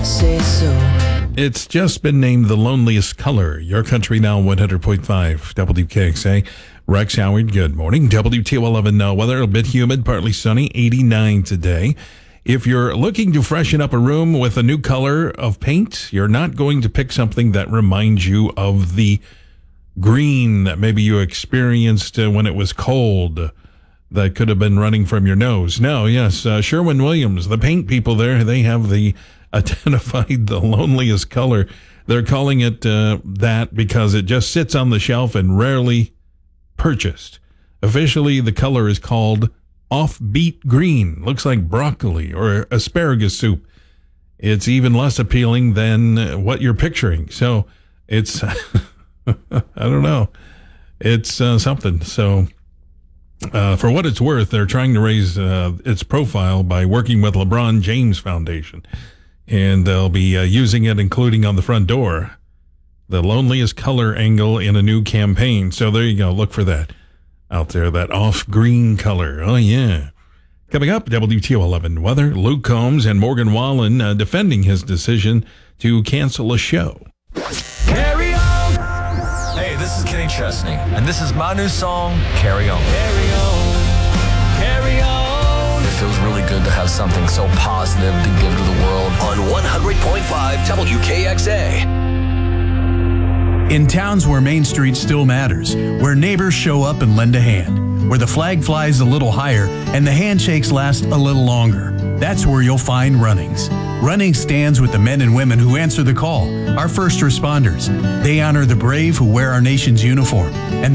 say so. It's just been named the loneliest color. Your Country Now 100.5 WKXA. Rex Howard, good morning. WTO11 weather, a bit humid, partly sunny, 89 today. If you're looking to freshen up a room with a new color of paint, you're not going to pick something that reminds you of the green that maybe you experienced when it was cold that could have been running from your nose. No, yes, Sherwin-Williams, the paint people there, they have identified the loneliest color. They're calling it that because it just sits on the shelf and rarely purchased. Officially, the color is called offbeat green. Looks like broccoli or asparagus soup. It's even less appealing than what you're picturing. So it's, I don't know. It's something. So for what it's worth, they're trying to raise its profile by working with LeBron James Foundation. And they'll be using it, including on the front door. The loneliest color angle in a new campaign. So there you go. Look for that out there, that off-green color. Oh, yeah. Coming up, WTO 11 weather, Luke Combs and Morgan Wallen defending his decision to cancel a show. Carry on! Hey, this is Kenny Chesney, and this is my new song, Carry On. Carry on, carry on. It feels really good to have something so positive to give to the world. On 100.5 WKXA. In towns where Main Street still matters, where neighbors show up and lend a hand, where the flag flies a little higher and the handshakes last a little longer, that's where you'll find Runnings. Runnings stands with the men and women who answer the call, our first responders. They honor the brave who wear our nation's uniform, and